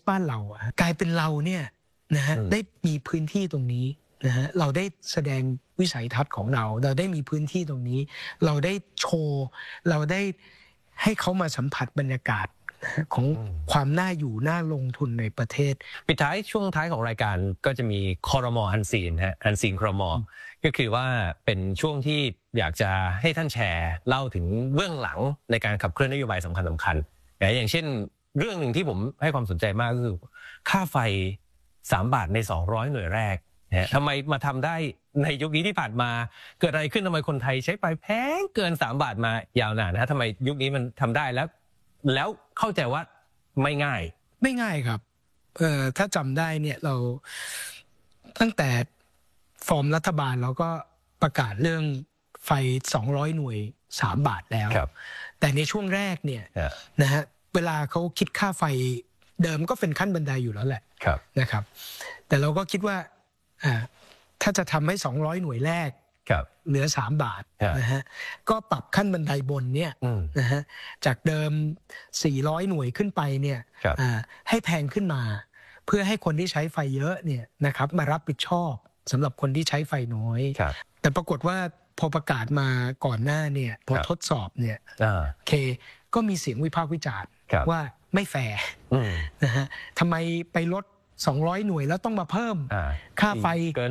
บ้านเรากลายเป็นเราเนี่ยนะฮะได้มีพื้นที่ตรงนี้นะฮะเราได้แสดงวิสัยทัศน์ของเราได้มีพื้นที่ตรงนี้เราได้โชว์เราได้ให้เขามาสัมผัสบรรยากาศของความน่าอยู่น่าลงทุนในประเทศปิดท้ายช่วงท้ายของรายการก็จะมีครม.อันซีนฮะอันซีนครม.ก็คือว่าเป็นช่วงที่อยากจะให้ท่านแชร์เล่าถึงเบื้องหลังในการขับเคลื่อนนโยบายสำคัญอย่างเช่นเรื่องหนึ่งที่ผมให้ความสนใจมากก็คือค่าไฟ3 บาทใน200หน่วยแรกทำไมมาทำได้ในยุคนี้ที่ผ่านมาเกิดอะไรขึ้นทำไมคนไทยใช้ไฟแพงเกิน3 บาทมายาวนานนะทำไมยุคนี้มันทำได้แล้วเข้าใจว่าไม่ง่ายครับถ้าจำได้เนี่ยเราตั้งแต่ฟอร์มรัฐบาลเราก็ประกาศเรื่องไฟ200หน่วย3 บาทแล้วแต่ในช่วงแรกเนี่ยนะฮะเวลาเขาคิดค่าไฟเดิมก็เป็นขั้นบันไดอยู่แล้วแหละนะครับแต่เราก็คิดว่าถ้าจะทำให้200หน่วยแรกเหลือ3 บาทนะฮะก็ปรับขั้นบันไดบนเนี่ยนะฮะจากเดิม400หน่วยขึ้นไปเนี่ยให้แพงขึ้นมาเพื่อให้คนที่ใช้ไฟเยอะเนี่ยนะครับมารับผิดชอบสำหรับคนที่ใช้ไฟน้อยแต่ปรากฏว่าพอประกาศมาก่อนหน้าเนี่ยพอทดสอบเนี่ยก็มีเสียงวิพากษ์วิจารณ์ว่าไม่แฟร์นะฮะทำไมไปลด200หน่วยแล้วต้องมาเพิ่มค่าไฟ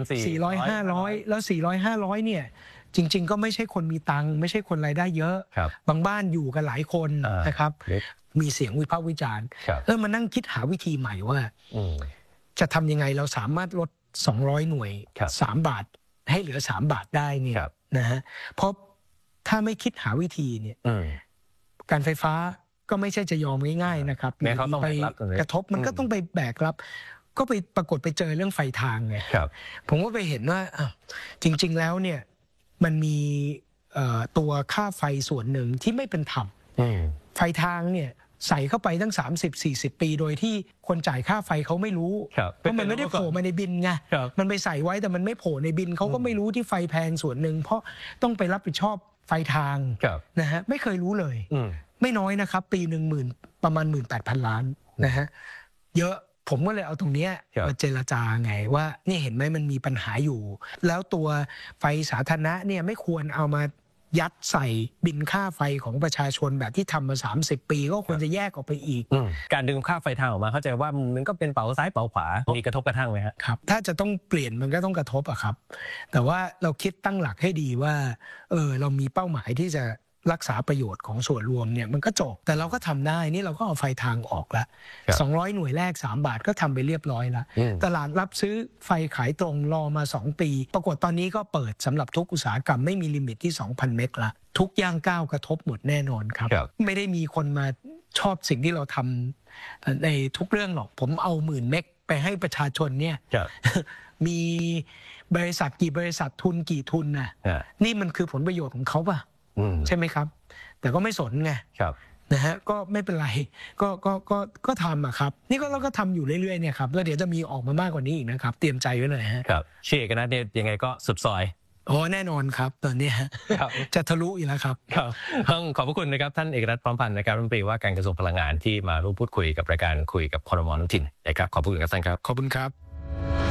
400 500แล้ว400 500เนี่ยจริงๆก็ไม่ใช่คนมีตังค์ไม่ใช่คนรายได้เยอะบางบ้านอยู่กันหลายคนนะครับมีเสียงวิพากษ์วิจารณ์มานั่งคิดหาวิธีใหม่ว่าจะทำยังไงเราสามารถลด200หน่วย3 บาทให้เหลือ3 บาทได้เนี่ยนะฮะเพราะถ้าไม่คิดหาวิธีเนี่ยการไฟฟ้าก็ไม่ใช่จะยอมง่ายๆนะครับไปกระทบมันก็ต้องไปแบกรับก็ไปปรากฏไปเจอเรื่องไฟทางไงผมก็ไปเห็นว่าจริงๆแล้วเนี่ยมันมีตัวค่าไฟส่วนหนึ่งที่ไม่เป็นธรรมไฟทางเนี่ยใส่เข้าไปตั้ง30-40 ปีโดยที่คนจ่ายค่าไฟเขาไม่รู้เพราะมันไม่ได้โผล่มาในบินไงมันไปใส่ไว้แต่มันไม่โผล่ในบินเขาก็ไม่รู้ที่ไฟแพงส่วนหนึ่งเพราะต้องไปรับผิดชอบไฟทางนะฮะไม่เคยรู้เลยไม่น้อยนะครับปีหนึ่งประมาณ 18,000 ล้านนะฮะเยอะผมก็เลยเอาตรงนี้มาเจรจาไงว่านี่เห็นไหมมันมีปัญหาอยู่แล้วตัวไฟสาธารณะเนี่ยไม่ควรเอามายัดใส่บินค่าไฟของประชาชนแบบที่ทำมา30 ปีก็ควรจะแยกออกไปอีกการดึงค่าไฟทางออกมาเข้าใจว่ามันก็เป็นเป๋าซ้ายเป๋าขวามีกระทบกระทั่งไหมครับถ้าจะต้องเปลี่ยนมันก็ต้องกระทบอะครับแต่ว่าเราคิดตั้งหลักให้ดีว่าเรามีเป้าหมายที่จะรักษาประโยชน์ของส่วนรวมเนี่ยมันก็จบแต่เราก็ทำได้นี่เราก็เอาไฟทางออกแล้ว200หน่วยแรก3 บาทก็ทำไปเรียบร้อยแล้วตลาดรับซื้อไฟขายตรงรอมา2 ปีปรากฏตอนนี้ก็เปิดสำหรับทุกอุตสาหกรรมไม่มีลิมิตที่ 2,000 เมกละทุกย่างก้าวกระทบหมดแน่นอนครับไม่ได้มีคนมาชอบสิ่งที่เราทำในทุกเรื่องหรอกผมเอา10,000 เมกไปให้ประชาชนเนี่ยมีบริษัทกี่บริษัททุนกี่ทุนน่ะนี่มันคือผลประโยชน์ของเขาป่ะใช่ไหมครับแต่ก็ไม่สนไงนะฮะก็ไม่เป็นไรก็ทำอะครับนี่ก็เราก็ทำอยู่เรื่อยๆเนี่ยครับแล้วเดี๋ยวจะมีออกมามากกว่านี้อีกนะครับเตรียมใจไว้เลยฮะครับเชื่อกันนะเนี่ยยังไงก็สุดซอยแน่นอนครับตอนนี้จะทะลุอีกแล้วครับต้องขอบพระคุณนะครับท่านเอกรัตน์พร้อมพันธ์นะครับรัฐมนตรีว่าการกระทรวงพลังงานที่มาร่วมพูดคุยกับรายการคุยกับครม.ท้องถิ่นนะครับขอบคุณครับท่านครับขอบคุณครับ